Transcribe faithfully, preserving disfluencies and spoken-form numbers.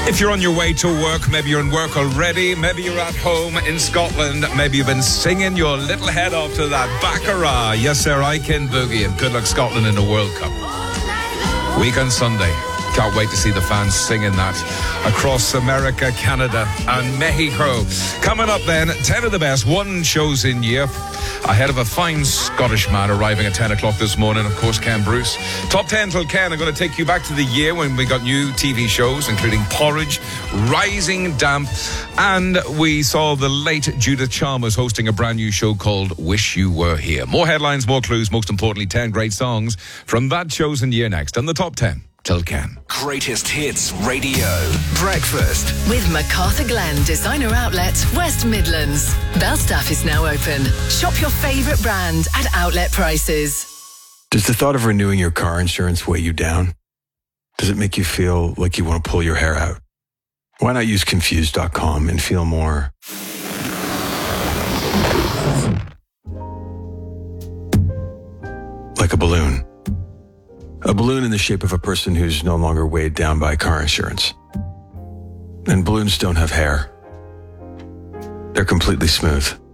If you're on your way to work, maybe you're in work already, maybe you're at home in Scotland, maybe you've been singing your little head off to that Baccarat. Yes, sir, I can boogie, and good luck Scotland in the World Cup. Week on Sunday. Can't wait to see the fans singing that across America, Canada and Mexico. Coming up then, ten of the best one shows in year. Ahead of a fine Scottish man arriving at ten o'clock this morning, of course, Ken Bruce. Top ten till Ken. I'm going to take you back to the year when we got new T V shows, including Porridge, Rising Damp, and we saw the late Judith Chalmers hosting a brand new show called Wish You Were Here. More headlines, more clues, most importantly, ten great songs from that chosen year next. And the top ten till Ken. Greatest Hits Radio. Breakfast. With MacArthur Glen Designer Outlet, West Midlands. Belstaff is now open. Shop your favourite brand at outlet prices. Does the thought of renewing your car insurance weigh you down? Does it make you feel like you want to pull your hair out? Why not use confused dot com and feel more like a balloon? A balloon in the shape of a person who's no longer weighed down by car insurance. And balloons don't have hair. They're completely smooth.